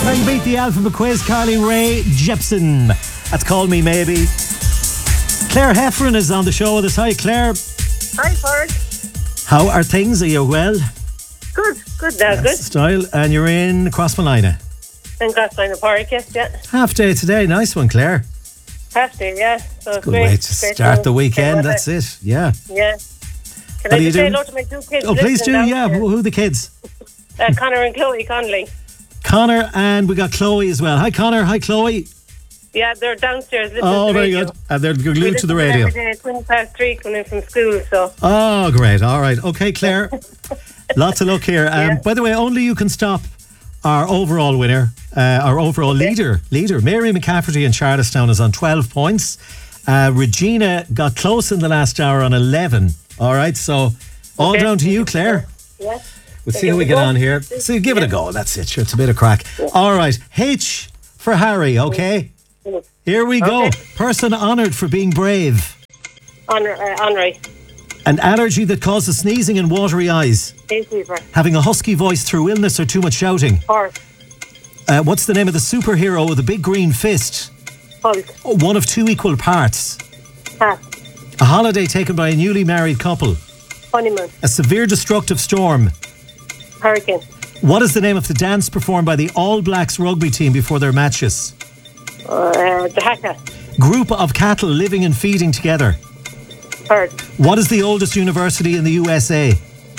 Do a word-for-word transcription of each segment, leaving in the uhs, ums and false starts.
Trying to beat the alphabet quiz, Carly Rae Jepsen. That's Call Me Maybe. Claire Heffron is on the show with us. Hi, Claire. Hi, Ford. How are things? Are you well? Good, good now, good. Style. And you're in Crossmolina. In Crossmolina Park, yes, yeah. Half day today. Nice one, Claire. Half day, yeah. So it's Good great. way to Great start to- the weekend. great That's it. Yeah. Yeah. Can What I are you just say doing? hello to my two kids? Oh, please do. listening Yeah. downstairs? Who who are the kids? Uh, Connor and Chloe Connolly. Connor, and we got Chloe as well. Hi, Connor. Hi, Chloe. Yeah, they're downstairs listening Oh, to the very radio. good. And they're We glued to the listen radio. Every day, twenty past three coming in from school, so. Oh, great. All right. Okay, Claire. Lots of luck here. Um, Yeah. By the way, only you can stop our overall winner, uh, our overall leader, leader, Mary McCafferty in Charlestown is on twelve points. Uh, Regina got close in the last hour on eleven. All right, so all Okay. down to you, Claire. Yeah. We'll So see how give we it a get go. on here. So give it a go. That's it. Sure, it's a bit of crack. All right. H for Harry, okay? Here we go. Okay. Person honoured for being brave. Honor, uh, Henry. An allergy that causes sneezing and watery eyes. Hay fever. Having a husky voice through illness or too much shouting. Horse. Uh, what's the name of the superhero with a big green fist? Hulk. Oh, one of two equal parts. Hat. A holiday taken by a newly married couple. Honeymoon. A severe destructive storm. Hurricane. What is the name of the dance performed by the All Blacks rugby team before their matches? Uh, the Hacker. Group of cattle living and feeding together. Herd. What is the oldest university in the U S A?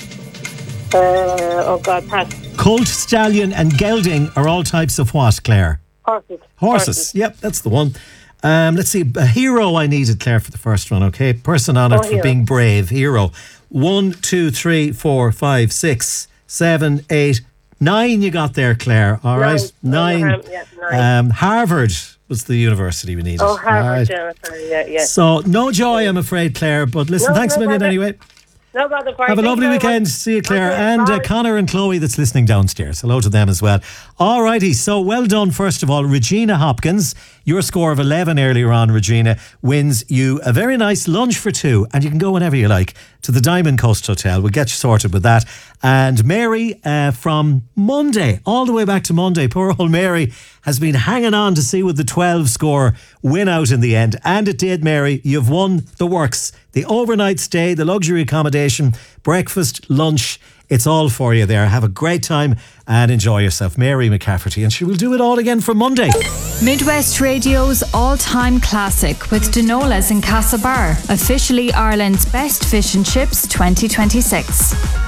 Uh, oh, God, pass. Colt, stallion and gelding are all types of what, Claire? Horses. Horses. Yep, that's the one. Um, let's see. A hero I needed, Claire, for the first one, okay? Person honoured Oh, for hero. being brave. Hero. One, two, three, four, five, six, seven, eight, nine you got there, Claire. All Nine. right. Nine. Nine, yeah, nine. Um, Harvard was the university we needed. Oh, All Harvard, right. yeah, sorry, yeah, yeah. So, no joy, I'm afraid, Claire. But listen, No, thanks a no million bother. anyway. No bother, Ford. Have a Thank lovely you very weekend. much. See you, Claire. Okay, and uh, bye. Connor and Chloe that's listening downstairs. Hello to them as well. All righty. So well done, first of all. Regina Hopkins, your score of eleven earlier on, Regina, wins you a very nice lunch for two. And you can go whenever you like to the Diamond Coast Hotel. We'll get you sorted with that. And Mary, uh, from Monday, all the way back to Monday, poor old Mary has been hanging on to see would the twelve score win out in the end. And it did, Mary. You've won the works. The overnight stay, the luxury accommodation, breakfast, lunch. It's all for you there. Have a great time and enjoy yourself. Mary McCafferty. And she will do it all again for Monday. Midwest Radio's all-time classic with Denola's in Castlebar, officially Ireland's best fish and chips twenty twenty-six.